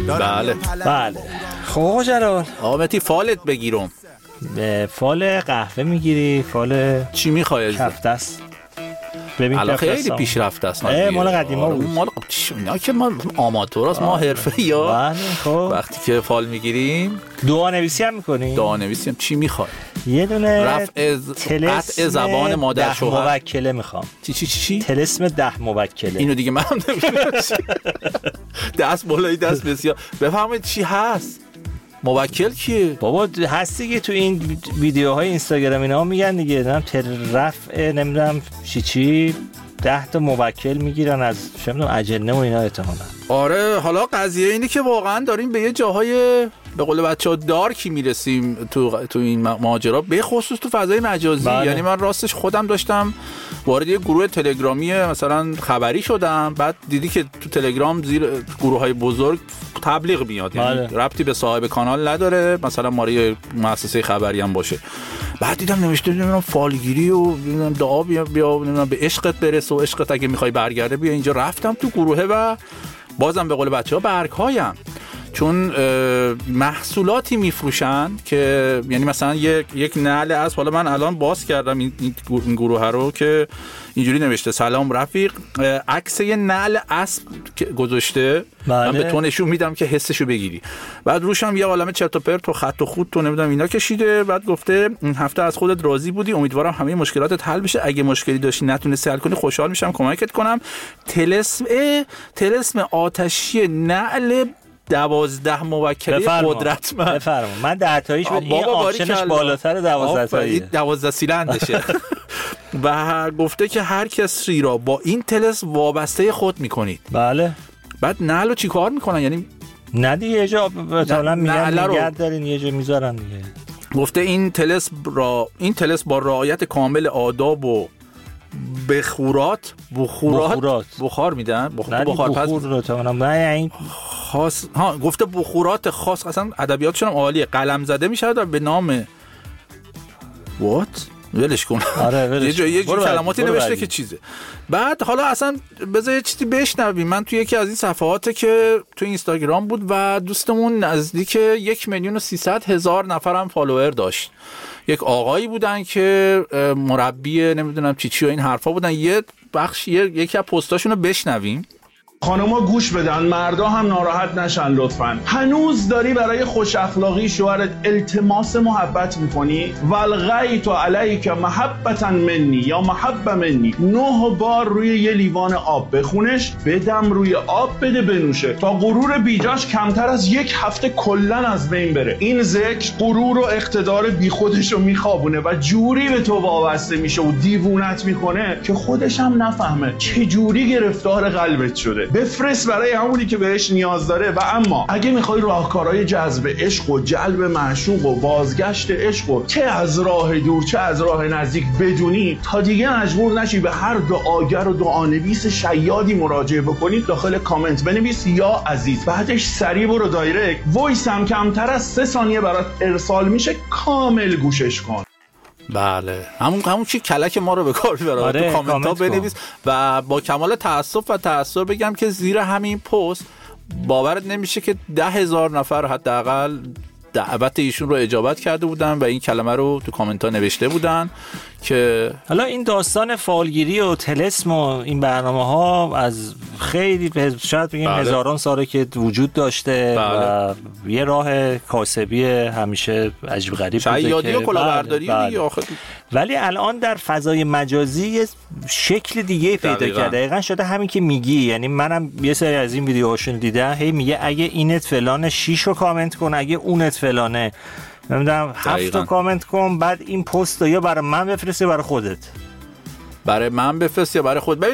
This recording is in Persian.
بله بله. خب جلال آمتی فالت بگیرم. فال قهوه میگیری؟ فال چی میخوای؟ کفته است. ببین الان خیلی پیشرفته است. مال قدیما بود. مال اینا که ما آماتوراست، ما حرفه‌ایا. بله خب وقتی که فال میگیریم دعا نویسی هم میکنی؟ دعا نویسی هم چی میخوای؟ یه دونه قطع زبان مادر شوهر موکله میخوام. چی؟ طلسم 10 موکله. اینو دیگه من نمیدونم. دست بالای دست بسیار. بفهمید چی هست؟ موکل کیه؟ بابا هست دیگه تو این ویدیوهای اینستاگرام اینا میگن دیگه، رفع نمیدونم چی 10 تا موکل میگیرن از چه میدونم اجنه و اینا احتمالاً. آره حالا قضیه اینه که واقعا داریم به یه جاهای به قول بچه‌ها دارکی میرسیم تو این ماجرا، به خصوص تو فضای مجازی. بله. یعنی من راستش خودم داشتم وارد یه گروه تلگرامی مثلا خبری شدم، بعد دیدی که تو تلگرام زیر گروه‌های بزرگ تبلیغ میاد، یعنی ربطی به صاحب کانال نداره، مثلا ماری مؤسسه خبری هم باشه. بعد دیدم نوشته نمیدونم فالگیری و نمیدونم دعا بیا نمیدونم به عشقت برس و عشقت اگه میخوای برگرده بیا اینجا. رفتم تو گروهه و بازم به قول بچه‌ها برگ‌هایم، چون محصولاتی میفروشن که یعنی مثلا یک نعل اسب، حالا من الان باز کردم این گروه رو که اینجوری نوشته سلام رفیق، عکس یه نعل اسب گذاشته. بله. من به تو نشون میدم که حسشو بگیری. بعد روش هم یه عالمه چرت و پرت و خط و خط تو نمیدونم اینا کشیده. بعد گفته این هفته از خودت راضی بودی، امیدوارم همه مشکلاتت حل بشه، اگه مشکلی داشتی نتونستی حل کنی خوشحال میشم کمکت کنم. طلسم آتشی نعل 12 موکله قدرتمند. بفرما. من 10 تاییش بود، این آپشنش بالاتر 12 تایی، 12 سیلندشه. و گفته که هر کسی را با این طلسم وابسته خود میکنید. بله. بعد نعلو چی کار میکنن؟ یعنی نه دیگه یه جا مثلا میگن نگرد دارین یه جا میذارن دیگه. گفته این طلسم با رعایت کامل آداب و بخار میدن. بخار پس نه خاص گفته بخورات خاص، اصلا ادبیاتشون هم عالیه، قلم زده میشه و به نام ولش کن. آره یه کلماتی نوشته که چیزه. بعد حالا اصلا بذار یه چیزی بشنویم. من تو یکی از این صفحات که تو اینستاگرام بود و دوستمون نزدیک 1,300,000 نفر هم فالوور داشت. یک آقایی بودن که مربی نمیدونم چی و این حرفا بودن. یه بخش یکی از پستاشونو بشنویم. خانوما گوش بدن، مردا هم ناراحت نشن لطفاً. هنوز داری برای خوش اخلاقی شوهرت التماس محبت میکنی؟ والغیت علیک محبتا منی یا محبه منی 9 بار روی یه لیوان آب بخونش، بدم روی آب بده بنوشه تا غرور بیجاش کمتر از 1 هفته کلن از بین بره. این ذکر غرور و اقتدار بیخودش رو میخوابونه و جوری به تو وابسته میشه و دیوونت میکنه که خودش هم نفهمه چه جوری گرفتار قلبت شده. بفرست برای همونی که بهش نیاز داره. و اما اگه میخوای راهکارهای جذب عشق و جلب معشوق و بازگشت عشق و چه از راه دور چه از راه نزدیک بدونی، تا دیگه مجبور نشی به هر دعاگر و دعانویس شیادی مراجعه بکنی، داخل کامنت بنویس یا عزیز، بعدش سریع برو دایرکت، وایس هم کمتر از 3 ثانیه برات ارسال میشه، کامل گوشش کن. بله همون چی کلک ما رو به کار ببره. آره، تو کامنت ها بنویس. و با کمال تأسف و تأثیر بگم که زیر همین پست باورت نمیشه که 10,000 نفر حداقل دعوت ایشون رو اجابت کرده بودن و این کلمه رو تو کامنت ها نوشته بودن که حالا این داستان فالگیری و طلسم و این برنامه‌ها از خیلی شاید بگیم هزاران ساله که وجود داشته. و یه راه کاسبی همیشه عجیب غریب بوده شیادی و کلاهبرداری. ولی الان در فضای مجازی یه شکل دیگه پیدا کرده. دقیقاً شده همین که میگی. یعنی منم یه سری از این ویدیوهاشون دیدم، هی میگه اگه اینت فلانه 6 رو کامنت کن، اگه اونت فلانه نمیدونم 7 رو کامنت کن، بعد این پست رو یا برای من بفرست یا برای خودت. برای من بفرست یا برای خود. ببین